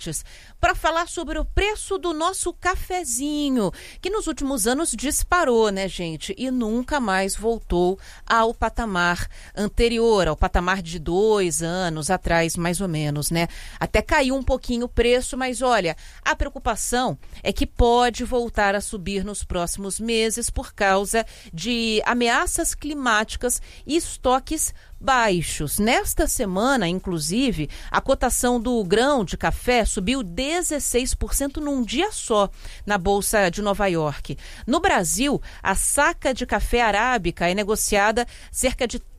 ouvintes para falar sobre o preço do nosso cafezinho, que nos últimos anos disparou, né, gente? E nunca mais voltou ao patamar anterior, ao patamar de 2 anos atrás, mais ou menos, né? Até caiu um pouquinho o preço, mas olha, a preocupação é que pode voltar a subir nos próximos meses por causa de ameaças climáticas e estoques baixos. Nesta semana, inclusive, a cotação do grão de café subiu 16% num dia só na Bolsa de Nova York. No Brasil, a saca de café arábica é negociada cerca de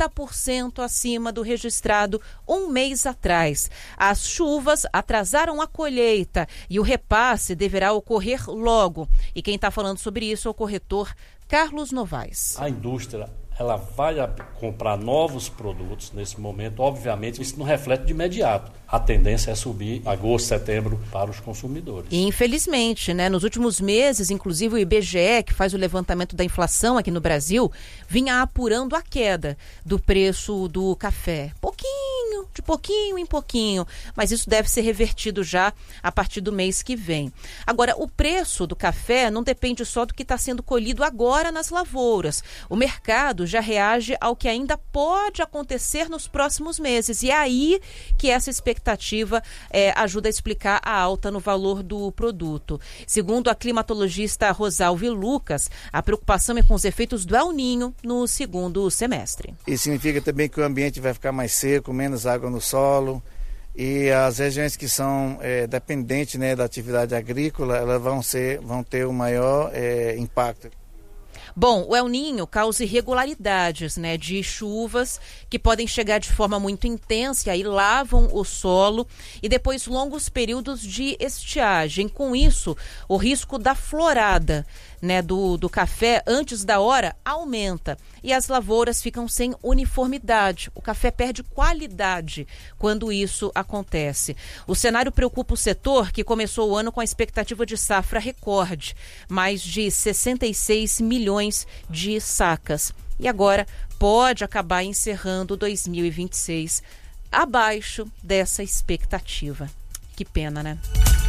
30% acima do registrado um mês atrás. As chuvas atrasaram a colheita e o repasse deverá ocorrer logo. E quem está falando sobre isso é o corretor Carlos Novaes. A indústria ela vai comprar novos produtos nesse momento. Obviamente, isso não reflete de imediato. A tendência é subir agosto, setembro para os consumidores. E infelizmente, né, nos últimos meses, inclusive o IBGE, que faz o levantamento da inflação aqui no Brasil, vinha apurando a queda do preço do café. De pouquinho em pouquinho, mas isso deve ser revertido já a partir do mês que vem. Agora, o preço do café não depende só do que está sendo colhido agora nas lavouras. O mercado já reage ao que ainda pode acontecer nos próximos meses. E é aí que essa expectativa ajuda a explicar a alta no valor do produto. Segundo a climatologista Rosalvi Lucas, a preocupação é com os efeitos do El Niño no segundo semestre. Isso significa também que o ambiente vai ficar mais seco, menos água no solo, e as regiões que são dependentes, né, da atividade agrícola, elas vão ter o maior impacto. Bom, o El Niño causa irregularidades, né, de chuvas que podem chegar de forma muito intensa e aí lavam o solo e depois longos períodos de estiagem. Com isso, o risco da florada, né, do café antes da hora aumenta e as lavouras ficam sem uniformidade. O café perde qualidade quando isso acontece. O cenário preocupa o setor, que começou o ano com a expectativa de safra recorde, mais de 66 milhões de sacas. E agora pode acabar encerrando 2026 abaixo dessa expectativa. Que pena, né?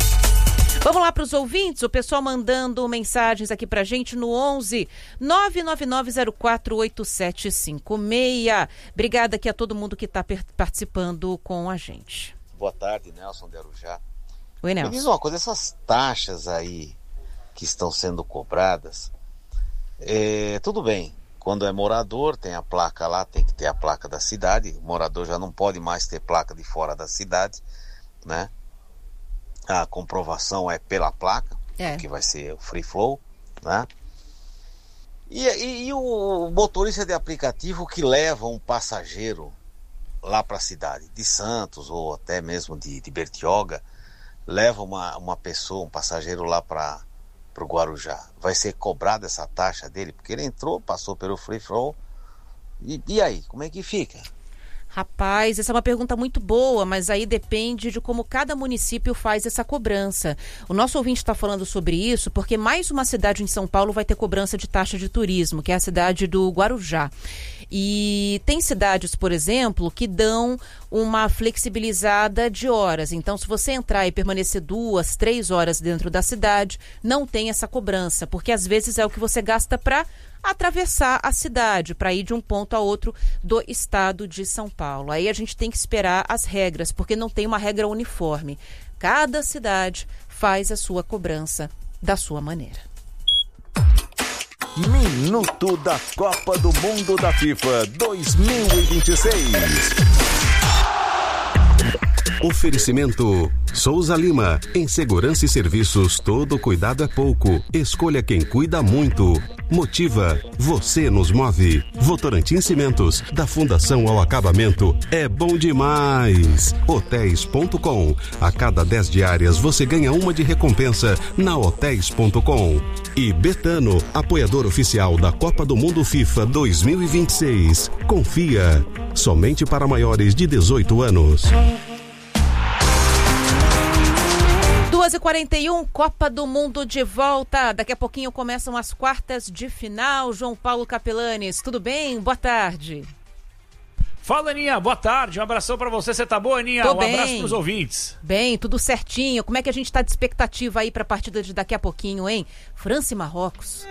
Vamos lá para os ouvintes, o pessoal mandando mensagens aqui pra gente no 11 999048756. Obrigada aqui a todo mundo que está participando com a gente. Boa tarde, Nelson de Arujá. Oi, Nelson. Me diz uma coisa, essas taxas aí que estão sendo cobradas, tudo bem, quando é morador tem a placa lá, tem que ter a placa da cidade, o morador já não pode mais ter placa de fora da cidade, né? A comprovação é pela placa, que vai ser o free flow, né? E o motorista de aplicativo que leva um passageiro lá para a cidade, de Santos ou até mesmo de Bertioga, leva uma pessoa, um passageiro lá para o Guarujá, vai ser cobrada essa taxa dele, porque ele entrou, passou pelo free flow, e aí, como é que fica? Rapaz, essa é uma pergunta muito boa, mas aí depende de como cada município faz essa cobrança. O nosso ouvinte está falando sobre isso porque mais uma cidade em São Paulo vai ter cobrança de taxa de turismo, que é a cidade do Guarujá. E tem cidades, por exemplo, que dão uma flexibilizada de horas. Então, se você entrar e permanecer 2, 3 horas dentro da cidade, não tem essa cobrança, porque às vezes é o que você gasta para atravessar a cidade, para ir de um ponto a outro do estado de São Paulo. Aí a gente tem que esperar as regras, porque não tem uma regra uniforme. Cada cidade faz a sua cobrança da sua maneira. Minuto da Copa do Mundo da FIFA 2026. Oferecimento Souza Lima. Em segurança e serviços, todo cuidado é pouco. Escolha quem cuida muito. Motiva. Você nos move. Votorantim Cimentos. Da fundação ao acabamento. É bom demais. Hotéis.com. A cada 10 diárias você ganha uma de recompensa na Hotéis.com. E Betano, apoiador oficial da Copa do Mundo FIFA 2026. Confia. Somente para maiores de 18 anos. 2h41, Copa do Mundo de volta. Daqui a pouquinho começam as quartas de final. João Paulo Capelanes, tudo bem? Boa tarde. Fala, Aninha, boa tarde, um abração pra você tá boa, Aninha? Tô um bem. Abraço pros ouvintes. Bem, tudo certinho. Como é que a gente tá de expectativa aí pra partida de daqui a pouquinho, hein? França e Marrocos.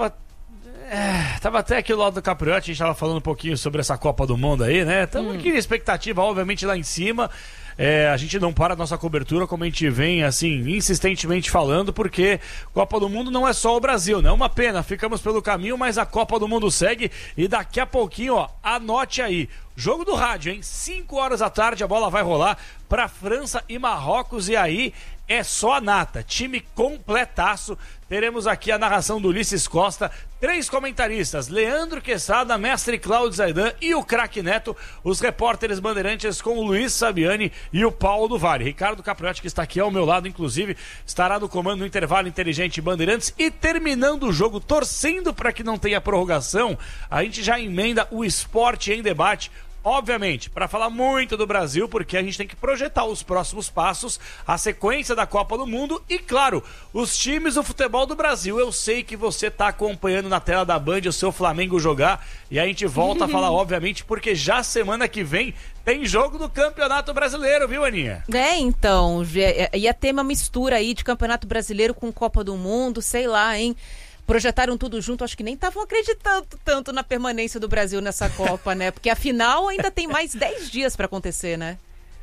Tava até aqui do lado do Capriotti, a gente tava falando um pouquinho sobre essa Copa do Mundo aí, né? Estamos aqui na expectativa, obviamente, lá em cima. A gente não para a nossa cobertura, como a gente vem, assim, insistentemente falando, porque Copa do Mundo não é só o Brasil, né? Uma pena, ficamos pelo caminho, mas a Copa do Mundo segue e daqui a pouquinho, ó, anote aí. Jogo do rádio, hein? 5 horas da tarde a bola vai rolar para França e Marrocos e aí é só a nata. Time completaço. Teremos aqui a narração do Ulisses Costa, 3 comentaristas, Leandro Quesada, mestre Cláudio Zaidan e o craque Neto, os repórteres bandeirantes com o Luiz Sabiani e o Paulo do Vale. Ricardo Capriotti, que está aqui ao meu lado, inclusive, estará no comando do intervalo inteligente Bandeirantes e terminando o jogo, torcendo para que não tenha prorrogação, a gente já emenda o Esporte em Debate. Obviamente, para falar muito do Brasil, porque a gente tem que projetar os próximos passos, a sequência da Copa do Mundo e, claro, os times do futebol do Brasil. Eu sei que você está acompanhando na tela da Band o seu Flamengo jogar e a gente volta a falar, obviamente, porque já semana que vem tem jogo do Campeonato Brasileiro, viu, Aninha? Então, ia ter uma mistura aí de Campeonato Brasileiro com Copa do Mundo, sei lá, hein? Projetaram tudo junto, acho que nem estavam acreditando tanto na permanência do Brasil nessa Copa, né? Porque a final ainda tem mais 10 dias para acontecer, né?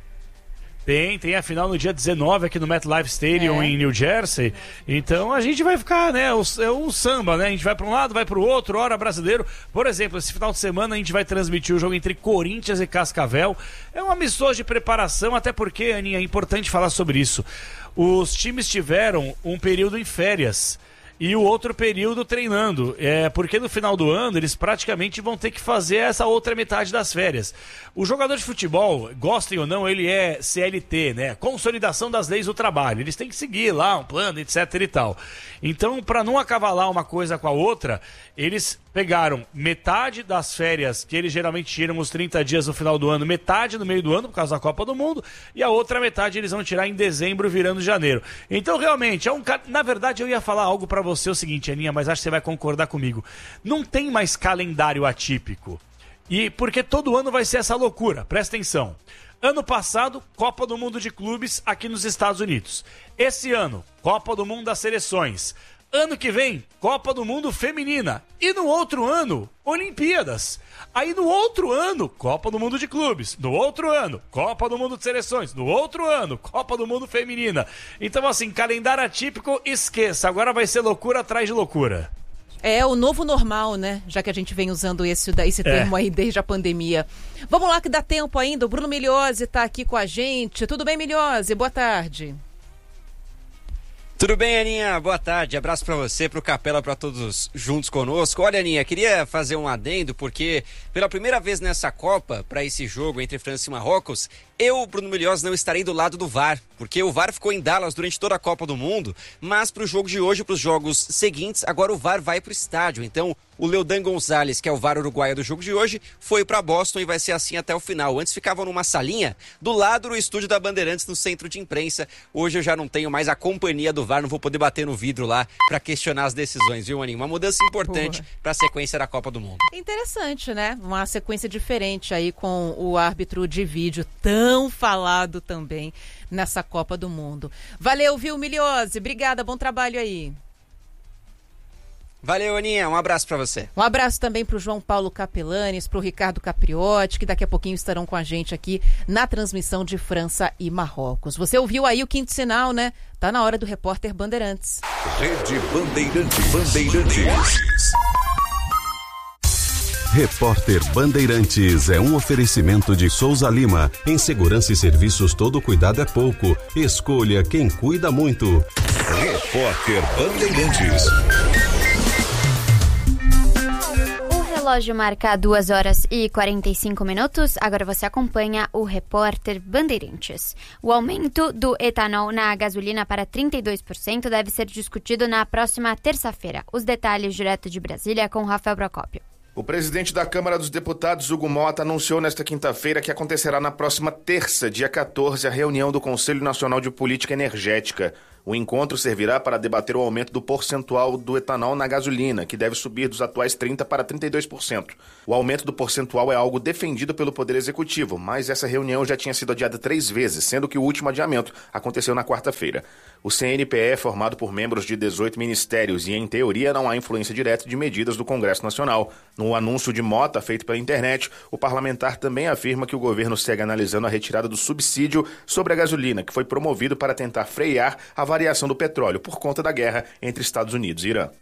Tem a final no dia 19 aqui no MetLife Stadium em New Jersey. Então a gente vai ficar, né? É o samba, né? A gente vai para um lado, vai para o outro, hora brasileiro. Por exemplo, esse final de semana a gente vai transmitir o jogo entre Corinthians e Cascavel. É uma amistoso de preparação, até porque, Aninha, é importante falar sobre isso. Os times tiveram um período em férias e o outro período treinando, porque no final do ano eles praticamente vão ter que fazer essa outra metade das férias. O jogador de futebol, gostem ou não, ele é CLT, né? Consolidação das leis do trabalho. Eles têm que seguir lá um plano, etc e tal. Então, para não acavalar uma coisa com a outra, eles pegaram metade das férias, que eles geralmente tiram os 30 dias no final do ano, metade no meio do ano, por causa da Copa do Mundo, e a outra metade eles vão tirar em dezembro, virando janeiro. Então, realmente, na verdade, eu ia falar algo pra você, o seguinte, Aninha, mas acho que você vai concordar comigo. Não tem mais calendário atípico. E porque todo ano vai ser essa loucura, presta atenção. Ano passado, Copa do Mundo de Clubes aqui nos Estados Unidos. Esse ano, Copa do Mundo das Seleções. Ano que vem, Copa do Mundo Feminina. E no outro ano, Olimpíadas. Aí no outro ano, Copa do Mundo de Clubes. No outro ano, Copa do Mundo de Seleções. No outro ano, Copa do Mundo Feminina. Então, assim, calendário atípico, esqueça. Agora vai ser loucura atrás de loucura. É o novo normal, né? Já que a gente vem usando esse termo aí desde a pandemia. Vamos lá que dá tempo ainda. O Bruno Migliozzi está aqui com a gente. Tudo bem, Migliozzi? Boa tarde. Tudo bem, Aninha? Boa tarde. Abraço pra você, pro Capela, pra todos juntos conosco. Olha, Aninha, queria fazer um adendo, porque pela primeira vez nessa Copa, pra esse jogo entre França e Marrocos, eu, Bruno Migliozzi, não estarei do lado do VAR, porque o VAR ficou em Dallas durante toda a Copa do Mundo, mas pro jogo de hoje, pros jogos seguintes, agora o VAR vai pro estádio. Então, o Leodan Gonzalez, que é o VAR uruguaio do jogo de hoje, foi para Boston e vai ser assim até o final. Antes ficavam numa salinha do lado do estúdio da Bandeirantes, no centro de imprensa. Hoje eu já não tenho mais a companhia do VAR, não vou poder bater no vidro lá para questionar as decisões, viu, Aninha? Uma mudança importante para a sequência da Copa do Mundo. Interessante, né? Uma sequência diferente aí com o árbitro de vídeo, tão falado também nessa Copa do Mundo. Valeu, viu, Migliozzi? Obrigada, bom trabalho aí. Valeu, Aninha. Um abraço pra você. Um abraço também pro João Paulo Capelanes, pro Ricardo Capriotti, que daqui a pouquinho estarão com a gente aqui na transmissão de França e Marrocos. Você ouviu aí o quinto sinal, né? Tá na hora do Repórter Bandeirantes. Rede Bandeirantes. Repórter Bandeirantes é um oferecimento de Souza Lima. Em segurança e serviços, todo cuidado é pouco. Escolha quem cuida muito. Repórter Bandeirantes. O relógio marca 2h45. Agora você acompanha o Repórter Bandeirantes. O aumento do etanol na gasolina para 32% deve ser discutido na próxima terça-feira. Os detalhes direto de Brasília com Rafael Procópio. O presidente da Câmara dos Deputados, Hugo Mota, anunciou nesta quinta-feira que acontecerá na próxima terça, dia 14, a reunião do Conselho Nacional de Política Energética. O encontro servirá para debater o aumento do percentual do etanol na gasolina, que deve subir dos atuais 30% para 32%. O aumento do percentual é algo defendido pelo Poder Executivo, mas essa reunião já tinha sido adiada 3 vezes, sendo que o último adiamento aconteceu na quarta-feira. O CNPE é formado por membros de 18 ministérios e, em teoria, não há influência direta de medidas do Congresso Nacional. No anúncio de Mota feito pela internet, o parlamentar também afirma que o governo segue analisando a retirada do subsídio sobre a gasolina, que foi promovido para tentar frear a variação do petróleo por conta da guerra entre Estados Unidos e Irã.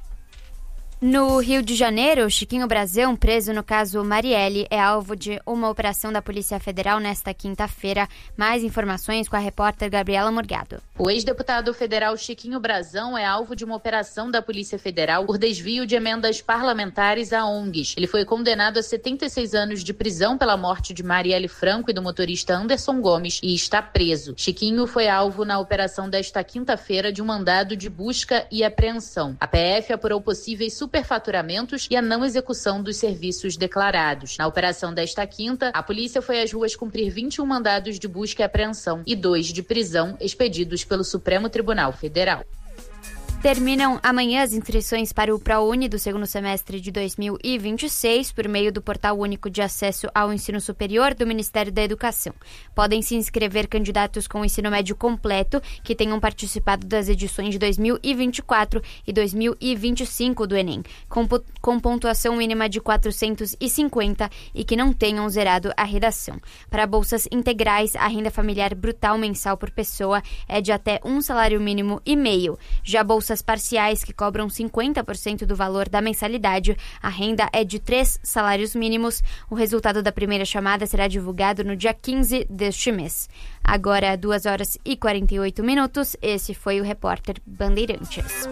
No Rio de Janeiro, Chiquinho Brasão, preso no caso Marielle, é alvo de uma operação da Polícia Federal nesta quinta-feira. Mais informações com a repórter Gabriela Morgado. O ex-deputado federal Chiquinho Brasão é alvo de uma operação da Polícia Federal por desvio de emendas parlamentares a ONGs. Ele foi condenado a 76 anos de prisão pela morte de Marielle Franco e do motorista Anderson Gomes e está preso. Chiquinho foi alvo na operação desta quinta-feira de um mandado de busca e apreensão. A PF apurou possíveis superfaturamentos e a não execução dos serviços declarados. Na operação desta quinta, a polícia foi às ruas cumprir 21 mandados de busca e apreensão e 2 de prisão expedidos pelo Supremo Tribunal Federal. Terminam amanhã as inscrições para o ProUni do segundo semestre de 2026 por meio do Portal Único de Acesso ao Ensino Superior do Ministério da Educação. Podem se inscrever candidatos com ensino médio completo que tenham participado das edições de 2024 e 2025 do Enem, com pontuação mínima de 450 e que não tenham zerado a redação. Para bolsas integrais, a renda familiar brutal mensal por pessoa é de até 1,5 salário mínimo. Já bolsas parciais, que cobram 50% do valor da mensalidade, a renda é de 3 salários mínimos. O resultado da primeira chamada será divulgado no dia 15 deste mês. Agora, 2h48. Esse foi o Repórter Bandeirantes.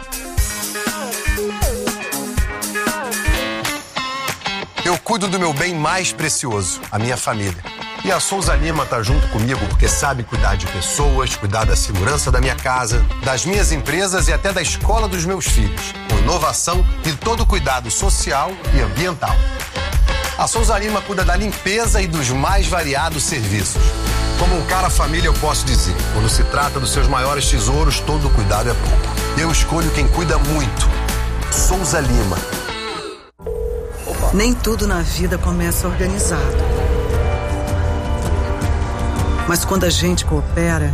Eu cuido do meu bem mais precioso, a minha família. E a Souza Lima tá junto comigo porque sabe cuidar de pessoas, cuidar da segurança da minha casa, das minhas empresas e até da escola dos meus filhos, com inovação e todo cuidado social e ambiental. A Souza Lima cuida da limpeza e dos mais variados serviços. Como um cara família, eu posso dizer, quando se trata dos seus maiores tesouros, todo cuidado é pouco. Eu escolho quem cuida muito. Souza Lima. Nem tudo na vida começa organizado. Mas quando a gente coopera,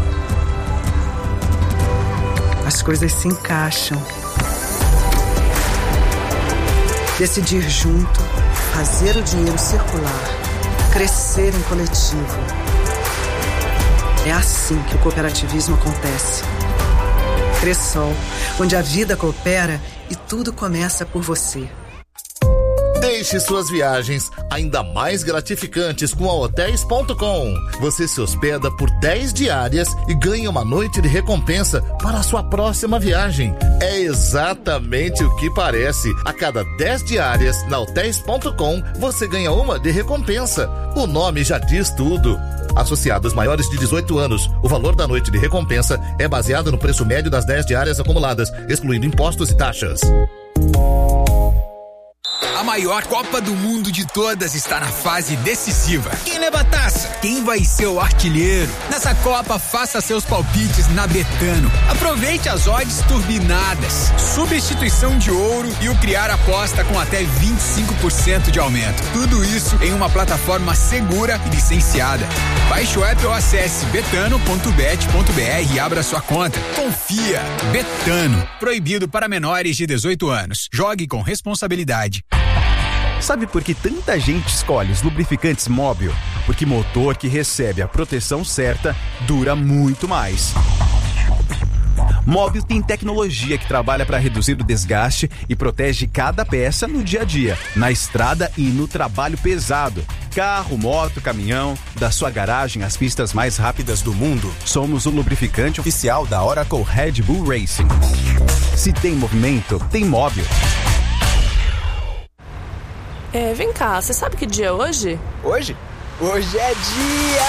as coisas se encaixam. Decidir junto, fazer o dinheiro circular, crescer em coletivo. É assim que o cooperativismo acontece. Cressol, onde a vida coopera e tudo começa por você. Deixe suas viagens ainda mais gratificantes com a Hotels.com. Você se hospeda por 10 diárias e ganha uma noite de recompensa para a sua próxima viagem. É exatamente o que parece. A cada 10 diárias na Hotels.com, você ganha uma de recompensa. O nome já diz tudo. Associados maiores de 18 anos, o valor da noite de recompensa é baseado no preço médio das 10 diárias acumuladas, excluindo impostos e taxas. A maior Copa do Mundo de todas está na fase decisiva. Quem leva a taça? Quem vai ser o artilheiro? Nessa Copa, faça seus palpites na Betano. Aproveite as odds turbinadas, substituição de ouro e o criar aposta com até 25% de aumento. Tudo isso em uma plataforma segura e licenciada. Baixe o app ou acesse betano.bet.br e abra sua conta. Confia. Betano. Proibido para menores de 18 anos. Jogue com responsabilidade. Sabe por que tanta gente escolhe os lubrificantes Móbil? Porque motor que recebe a proteção certa dura muito mais. Móbil tem tecnologia que trabalha para reduzir o desgaste e protege cada peça no dia a dia, na estrada e no trabalho pesado. Carro, moto, caminhão, da sua garagem às pistas mais rápidas do mundo. Somos o lubrificante oficial da Oracle Red Bull Racing. Se tem movimento, tem Móbil. Vem cá, você sabe que dia é hoje? Hoje? Hoje é dia